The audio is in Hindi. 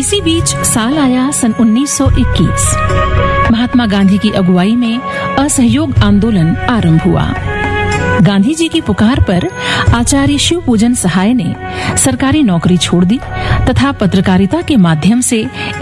इसी बीच साल आया सन 1921। महात्मा गांधी की अगुवाई में असहयोग आंदोलन आरंभ हुआ। गांधी जी की पुकार पर आचार्य शिवपूजन सहाय ने सरकारी नौकरी छोड़ दी तथा पत्रकारिता के माध्यम से